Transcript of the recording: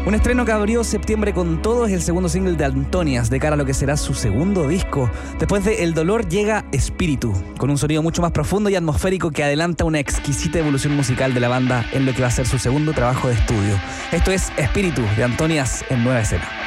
Un estreno que abrió septiembre con todo es el segundo single de Antonias de cara a lo que será su segundo disco. Después de El Dolor llega Espíritu, con un sonido mucho más profundo y atmosférico que adelanta una exquisita evolución musical de la banda en lo que va a ser su segundo trabajo de estudio. Esto es Espíritu de Antonias en Nueva Escena.